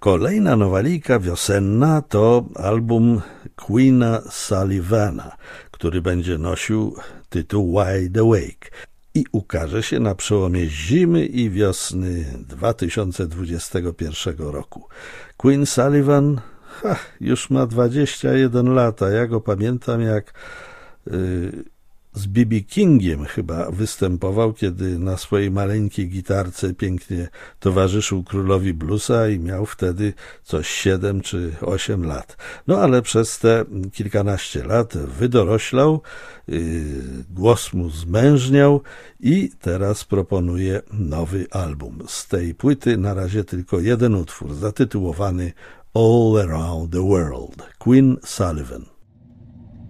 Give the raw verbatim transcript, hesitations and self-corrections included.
Kolejna nowalika wiosenna to album Queena Sullivana, który będzie nosił tytuł Wide Awake i ukaże się na przełomie zimy i wiosny dwa tysiące dwudziestego pierwszego roku. Queen Sullivan ha, już ma dwadzieścia jeden lat, a ja go pamiętam jak yy, z B B Kingiem chyba występował, kiedy na swojej maleńkiej gitarce pięknie towarzyszył królowi bluesa i miał wtedy coś siedem czy osiem lat. No ale przez te kilkanaście lat wydoroślał, yy, głos mu zmężniał i teraz proponuje nowy album. Z tej płyty na razie tylko jeden utwór zatytułowany All Around the World. Queen Sullivan.